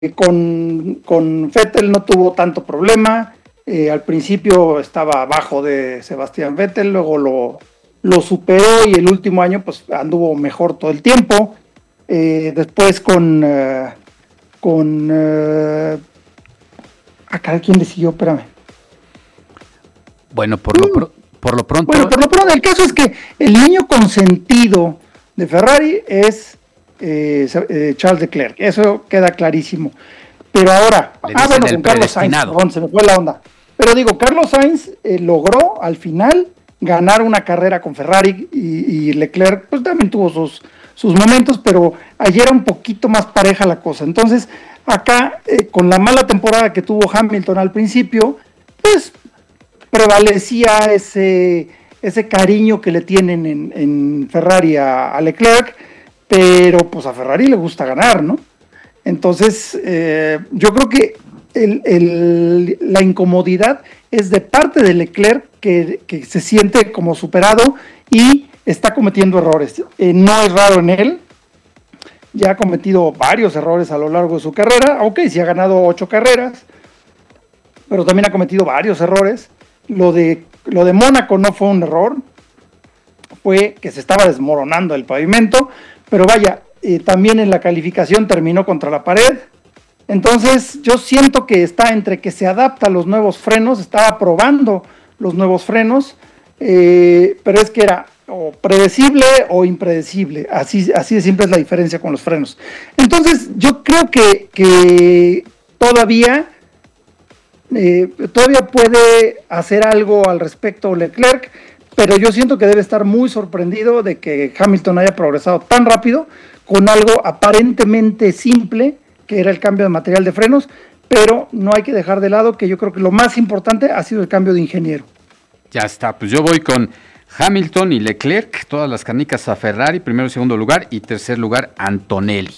con Vettel no tuvo tanto problema. Al principio estaba abajo de Sebastián Vettel, luego lo superó y el último año pues anduvo mejor todo el tiempo. Después ¿quién le siguió? Espérame. Bueno, por lo pronto. Bueno, por lo pronto, el caso es que el niño consentido de Ferrari es Charles Leclerc. Eso queda clarísimo. Pero ahora, con Carlos Sainz, perdón, se me fue la onda. Pero digo, Carlos Sainz logró al final ganar una carrera con Ferrari y Leclerc pues también tuvo sus momentos, pero ayer era un poquito más pareja la cosa. Entonces, acá, con la mala temporada que tuvo Hamilton al principio, pues prevalecía ese cariño que le tienen en Ferrari a Leclerc, pero pues a Ferrari le gusta ganar, ¿no? Entonces, yo creo que la incomodidad es de parte de Leclerc que se siente como superado y está cometiendo errores. No es raro en él, ya ha cometido varios errores a lo largo de su carrera. Ok, sí ha ganado 8 carreras, pero también ha cometido varios errores. Lo de Mónaco no fue un error, fue que se estaba desmoronando el pavimento, pero vaya, también en la calificación terminó contra la pared. Entonces yo siento que está entre que se adapta a los nuevos frenos, estaba probando los nuevos frenos, pero es que era o predecible o impredecible, así de simple es la diferencia con los frenos. Entonces yo creo que todavía puede hacer algo al respecto Leclerc, pero yo siento que debe estar muy sorprendido de que Hamilton haya progresado tan rápido con algo aparentemente simple, que era el cambio de material de frenos, pero no hay que dejar de lado que yo creo que lo más importante ha sido el cambio de ingeniero. Ya está, pues yo voy con Hamilton y Leclerc, todas las canicas a Ferrari, primero y segundo lugar, y tercer lugar Antonelli.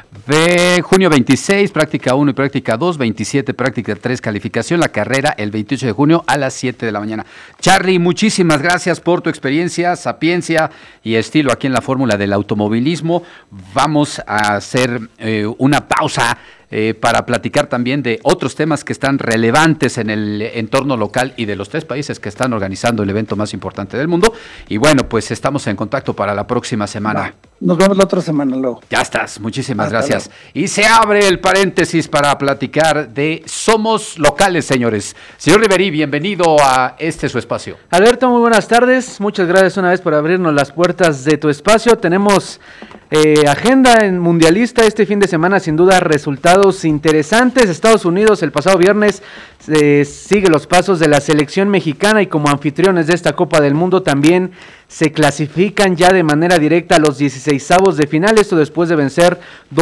Junio 26, práctica 1 y práctica 2, 27, práctica 3, calificación, la carrera el 28 de junio a las 7 de la mañana. Charlie, muchísimas gracias por tu experiencia, sapiencia y estilo aquí en la Fórmula del Automovilismo. Vamos a hacer una pausa para platicar también de otros temas que están relevantes en el entorno local y de los 3 países que están organizando el evento más importante del mundo. Y bueno, pues estamos en contacto para la próxima semana. Nos vemos la otra semana luego. Ya estás, muchísimas gracias. Luego. Y se abre el paréntesis para platicar de Somos Locales, señores. Señor Riverí, bienvenido a su espacio. Alberto, muy buenas tardes. Muchas gracias una vez por abrirnos las puertas de tu espacio. Tenemos agenda en mundialista este fin de semana, sin duda resultados interesantes. Estados Unidos el pasado viernes sigue los pasos de la selección mexicana y como anfitriones de esta Copa del Mundo también se clasifican ya de manera directa a los 16avos de final, esto después de vencer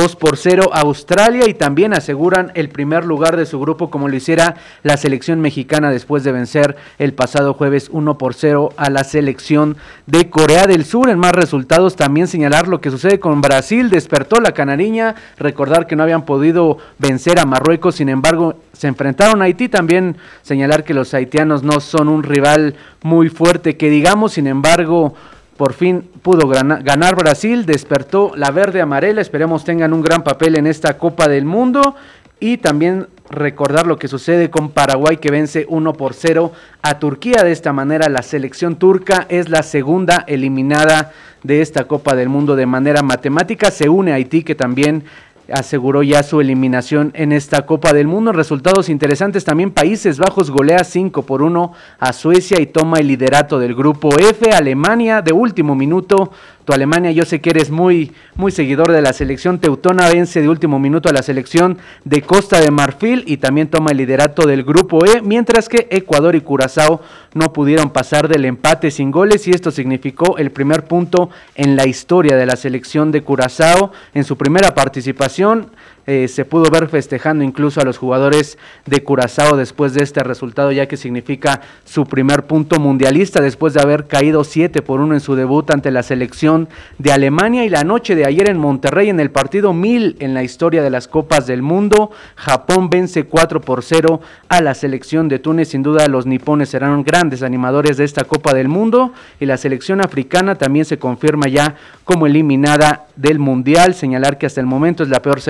2-0 a Australia y también aseguran el primer lugar de su grupo como lo hiciera la selección mexicana después de vencer el pasado jueves 1-0 a la selección de Corea del Sur. En más resultados también señalar lo que sucede con Brasil, despertó la canariña, recordar que no habían podido vencer a Marruecos, sin embargo se enfrentaron a Haití, también señalar que los haitianos no son un rival muy fuerte que digamos, sin embargo por fin pudo ganar Brasil, despertó la verde amarela, esperemos tengan un gran papel en esta Copa del Mundo y también recordar lo que sucede con Paraguay que vence 1-0 a Turquía. De esta manera la selección turca es la segunda eliminada de esta Copa del Mundo de manera matemática, se une a Haití que también aseguró ya su eliminación en esta Copa del Mundo. Resultados interesantes también, Países Bajos golea 5-1 a Suecia y toma el liderato del grupo F. Alemania de último minuto, tu Alemania, yo sé que eres muy seguidor de la selección teutona, vence de último minuto a la selección de Costa de Marfil y también toma el liderato del grupo E, mientras que Ecuador y Curazao no pudieron pasar del empate sin goles y esto significó el primer punto en la historia de la selección de Curazao en su primera participación. Se pudo ver festejando incluso a los jugadores de Curazao después de este resultado, ya que significa su primer punto mundialista después de haber caído 7-1 en su debut ante la selección de Alemania. Y la noche de ayer en Monterrey, en el partido 1000 en la historia de las Copas del Mundo, Japón vence 4-0 a la selección de Túnez. Sin duda los nipones serán grandes animadores de esta Copa del Mundo y la selección africana también se confirma ya como eliminada del Mundial. Señalar que hasta el momento es la peor selección, ha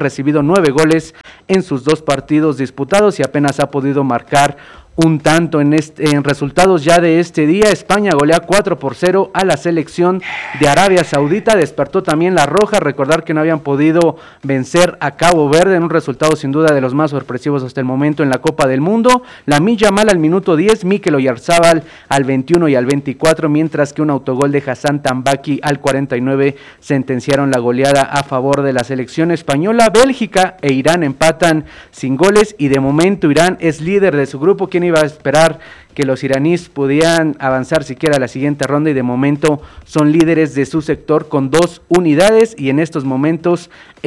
recibido 9 goles en sus 2 partidos disputados y apenas ha podido marcar un tanto. En resultados ya de este día, España golea 4-0 a la selección de Arabia Saudita. Despertó también la roja, recordar que no habían podido vencer a Cabo Verde en un resultado sin duda de los más sorpresivos hasta el momento en la Copa del Mundo. Lamine Yamal al minuto 10, Mikel Oyarzabal al 21 y al 24, mientras que un autogol de Hassan Tambaki al 49 sentenciaron la goleada a favor de la selección española. Bélgica e Irán empatan sin goles y de momento Irán es líder de su grupo. ¿Quién iba a esperar que los iraníes pudieran avanzar siquiera a la siguiente ronda? Y de momento son líderes de su sector con 2 unidades y en estos momentos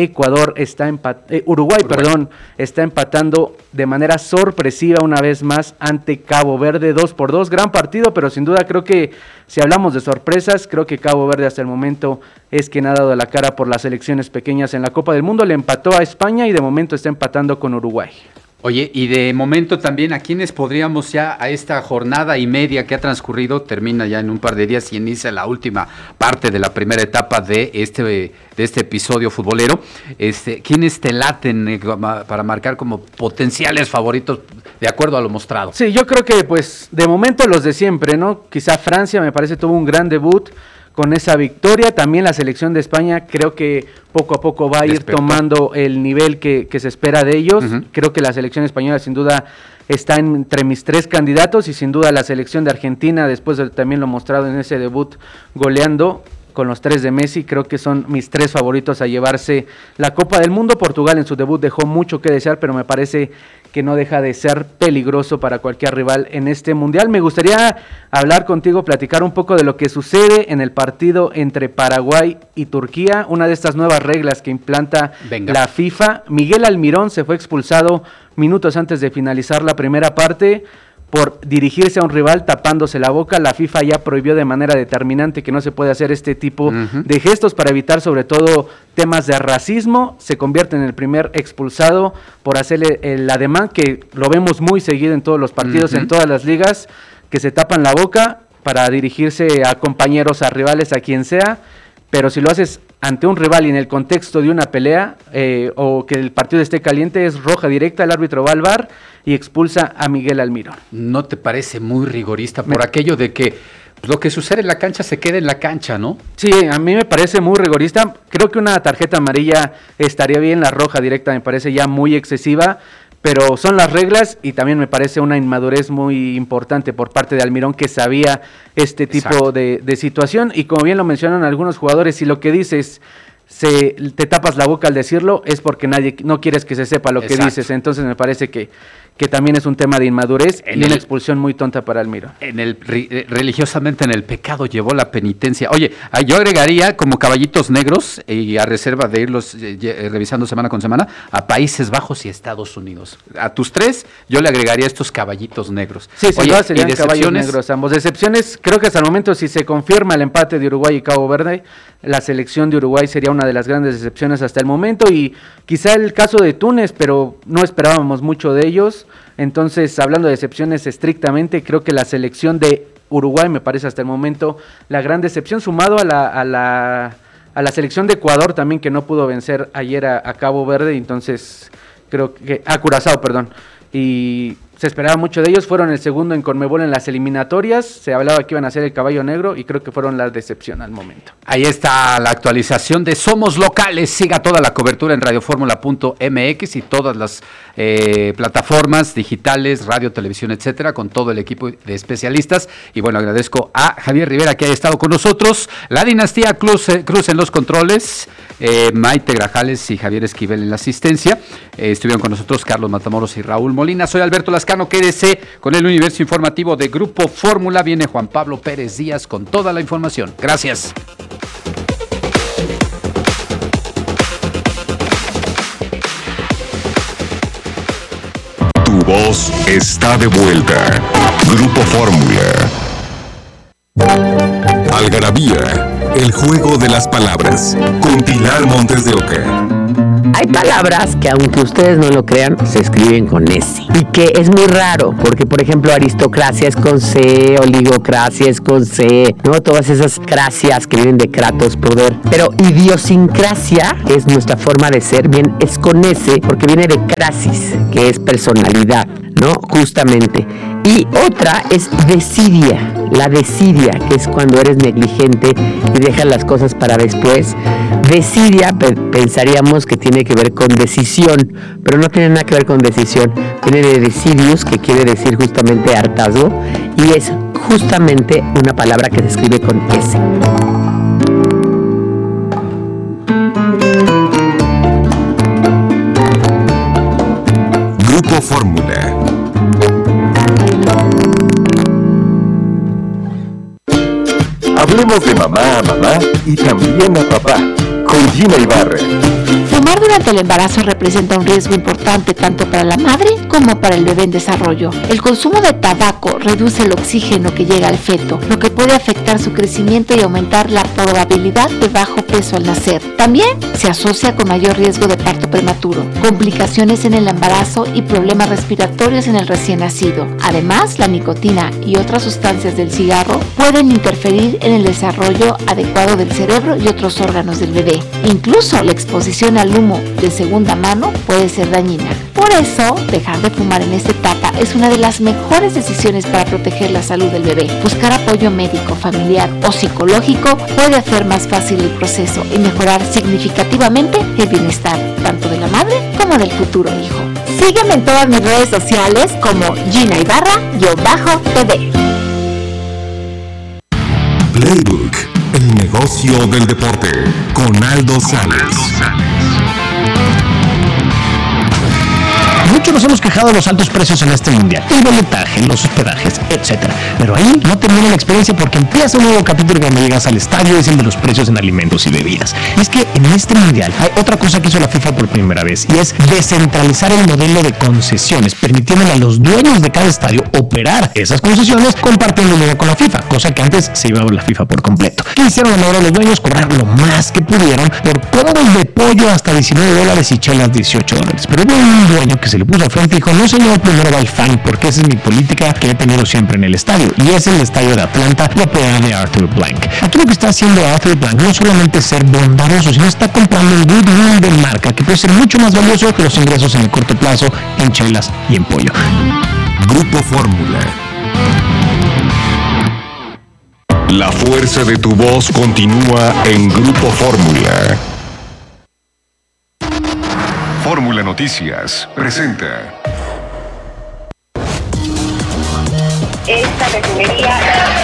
Uruguay está empatando de manera sorpresiva una vez más ante Cabo Verde 2-2, gran partido, pero sin duda creo que si hablamos de sorpresas, creo que Cabo Verde hasta el momento es quien ha dado la cara por las selecciones pequeñas en la Copa del Mundo. Le empató a España y de momento está empatando con Uruguay. Oye, y de momento también, ¿a quiénes podríamos ya a esta jornada y media que ha transcurrido, termina ya en un par de días y inicia la última parte de la primera etapa de este episodio futbolero? ¿Quiénes te laten para marcar como potenciales favoritos de acuerdo a lo mostrado? Sí, yo creo que pues de momento los de siempre, ¿no? Quizá Francia me parece tuvo un gran debut con esa victoria. También la selección de España creo que poco a poco va a ir tomando el nivel que se espera de ellos. Uh-huh. Creo que la selección española sin duda está entre mis 3 candidatos y sin duda la selección de Argentina, después de también lo mostrado en ese debut goleando con los 3 de Messi, creo que son mis 3 favoritos a llevarse la Copa del Mundo. Portugal en su debut dejó mucho que desear, pero me parece que no deja de ser peligroso para cualquier rival en este Mundial. Me gustaría hablar contigo, platicar un poco de lo que sucede en el partido entre Paraguay y Turquía, una de estas nuevas reglas que implanta la FIFA. Miguel Almirón se fue expulsado minutos antes de finalizar la primera parte por dirigirse a un rival tapándose la boca. La FIFA ya prohibió de manera determinante que no se puede hacer este tipo de gestos para evitar sobre todo temas de racismo. Se convierte en el primer expulsado por hacerle el ademán, que lo vemos muy seguido en todos los partidos, en todas las ligas, que se tapan la boca para dirigirse a compañeros, a rivales, a quien sea. Pero si lo haces ante un rival y en el contexto de una pelea o que el partido esté caliente, es roja directa, el árbitro va al VAR y expulsa a Miguel Almirón. ¿No te parece muy rigorista por aquello de que lo que sucede en la cancha se queda en la cancha, no? Sí, a mí me parece muy rigorista. Creo que una tarjeta amarilla estaría bien, la roja directa me parece ya muy excesiva, pero son las reglas y también me parece una inmadurez muy importante por parte de Almirón, que sabía este tipo de situación. Y como bien lo mencionan algunos jugadores, si lo que dices te tapas la boca al decirlo, es porque no quieres que se sepa lo que dices. Entonces me parece que también es un tema de inmadurez y una expulsión muy tonta para Almirón. Religiosamente en el pecado llevó la penitencia. Oye, yo agregaría como caballitos negros, y a reserva de irlos revisando semana con semana, a Países Bajos y Estados Unidos. A tus 3, yo le agregaría estos caballitos negros. Sí, serían caballos negros ambos. Decepciones, creo que hasta el momento, si se confirma el empate de Uruguay y Cabo Verde, la selección de Uruguay sería una de las grandes decepciones hasta el momento, y quizá el caso de Túnez, pero no esperábamos mucho de ellos. Entonces, hablando de decepciones estrictamente, creo que la selección de Uruguay me parece hasta el momento la gran decepción, sumado a la selección de Ecuador también, que no pudo vencer ayer a Cabo Verde. Entonces creo que a Curazao, perdón, y se esperaba mucho de ellos. Fueron el segundo en Conmebol en las eliminatorias, se hablaba que iban a ser el caballo negro y creo que fueron la decepción al momento. Ahí está la actualización de Somos Locales. Siga toda la cobertura en radioformula.mx y todas las plataformas digitales, radio, televisión, etcétera, con todo el equipo de especialistas. Y bueno, agradezco a Javier Rivera que haya estado con nosotros, la dinastía Cruz en los controles, Maite Grajales y Javier Esquivel en la asistencia. Estuvieron con nosotros Carlos Matamoros y Raúl Molina. Soy Alberto Lascano, quédese con el universo informativo de Grupo Fórmula. Viene Juan Pablo Pérez Díaz con toda la información. Gracias. Tu voz está de vuelta. Grupo Fórmula. Algarabía, el juego de las palabras, con Pilar Montes de Oca. Hay palabras que, aunque ustedes no lo crean, se escriben con S. Y que es muy raro, porque, por ejemplo, aristocracia es con C, oligocracia es con C, ¿no? Todas esas cracias que vienen de kratos, poder. Pero idiosincrasia, que es nuestra forma de ser, bien, es con S, porque viene de crasis, que es personalidad, ¿no? Justamente. Y otra es desidia, la desidia, que es cuando eres negligente y dejas las cosas para después. Desidia pensaríamos que tiene que ver con decisión, pero no tiene nada que ver con decisión. Viene de decidius, que quiere decir justamente hartazgo, y es justamente una palabra que se escribe con S. Grupo Fórmula. Hablemos de mamá a mamá y también a papá, con Gina Ibarra. Fumar durante el embarazo representa un riesgo importante tanto para la madre como para el bebé en desarrollo. El consumo de tabaco reduce el oxígeno que llega al feto, lo que puede afectar su crecimiento y aumentar la probabilidad de bajo peso al nacer. También se asocia con mayor riesgo de parto prematuro, complicaciones en el embarazo y problemas respiratorios en el recién nacido. Además, la nicotina y otras sustancias del cigarro pueden interferir en el desarrollo adecuado del cerebro y otros órganos del bebé. Incluso la exposición al humo de segunda mano puede ser dañina. Por eso, dejar de fumar en esta etapa es una de las mejores decisiones para proteger la salud del bebé. Buscar apoyo médico, familiar o psicológico puede hacer más fácil el proceso y mejorar significativamente el bienestar tanto de la madre como del futuro hijo. Sígueme en todas mis redes sociales como Gina Ibarra-TV. Playbook, el negocio del deporte, con Aldo Sales. Muchos nos hemos quejado de los altos precios en este mundial, el boletaje, los hospedajes, etc. Pero ahí no termina la experiencia porque empieza un nuevo capítulo cuando llegas al estadio, es el de los precios en alimentos y bebidas. Y es que en este mundial hay otra cosa que hizo la FIFA por primera vez, y es descentralizar el modelo de concesiones, permitiendo a los dueños de cada estadio operar esas concesiones compartiendo dinero con la FIFA, cosa que antes se llevaba la FIFA por completo. ¿Qué hicieron ahora los dueños? Cobrar lo más que pudieron por combos de pollo hasta $19 y chelas $18. Pero hubo un dueño que se le puso al frente y dijo: no señor, primero va el fan, porque esa es mi política que he tenido siempre en el estadio, y es el estadio de Atlanta, propiedad de Arthur Blank. Aquí lo que está haciendo Arthur Blank no solamente es ser bondadoso, sino está comprando el goodwill de marca, que puede ser mucho más valioso que los ingresos en el corto plazo en chelas y en pollo. Grupo Fórmula. La fuerza de tu voz continúa en Grupo Fórmula. Fórmula Noticias presenta. Esta refinería...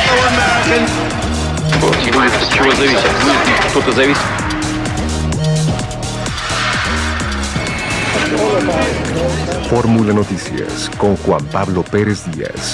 Fórmula Noticias con Juan Pablo Pérez Díaz.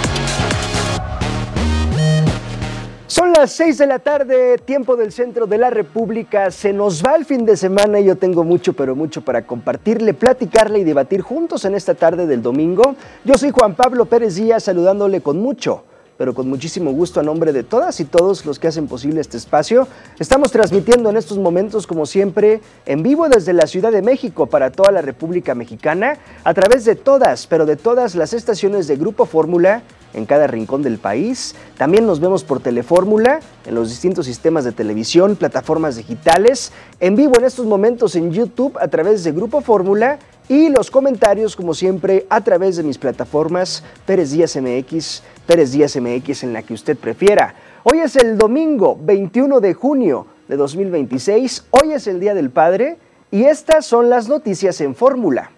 Son las 6 de la tarde, tiempo del centro de la República. Se nos va el fin de semana y yo tengo mucho, pero mucho para compartirle, platicarle y debatir juntos en esta tarde del domingo. Yo soy Juan Pablo Pérez Díaz, saludándole con mucho, pero con muchísimo gusto a nombre de todas y todos los que hacen posible este espacio. Estamos transmitiendo en estos momentos, como siempre, en vivo desde la Ciudad de México para toda la República Mexicana, a través de todas, pero de todas las estaciones de Grupo Fórmula, en cada rincón del país. También nos vemos por Telefórmula, en los distintos sistemas de televisión, plataformas digitales, en vivo en estos momentos en YouTube a través de Grupo Fórmula, y los comentarios, como siempre, a través de mis plataformas Pérez Díaz MX, en la que usted prefiera. Hoy es el domingo 21 de junio de 2026, hoy es el Día del Padre, y estas son las noticias en Fórmula.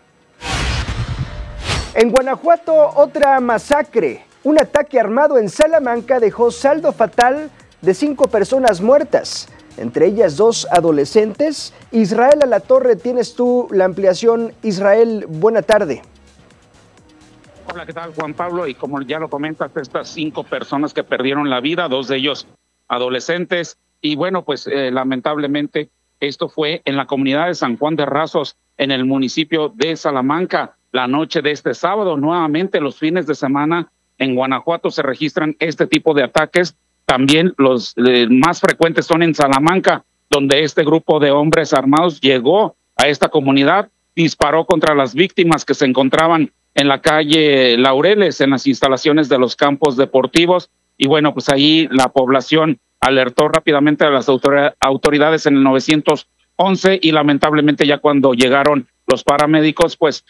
En Guanajuato, otra masacre. Un ataque armado en Salamanca dejó saldo fatal de 5 personas muertas, entre ellas 2 adolescentes. Israel Alatorre, tienes tú la ampliación. Israel, buena tarde. Hola, ¿qué tal, Juan Pablo? Y como ya lo comentas, estas 5 personas que perdieron la vida, 2 de ellos adolescentes. Y bueno, pues lamentablemente esto fue en la comunidad de San Juan de Razos, en el municipio de Salamanca. La noche de este sábado, nuevamente los fines de semana en Guanajuato se registran este tipo de ataques. También los más frecuentes son en Salamanca, donde este grupo de hombres armados llegó a esta comunidad, disparó contra las víctimas que se encontraban en la calle Laureles, en las instalaciones de los campos deportivos, y bueno, pues ahí la población alertó rápidamente a las autoridades en el 911 y lamentablemente ya cuando llegaron los paramédicos, pues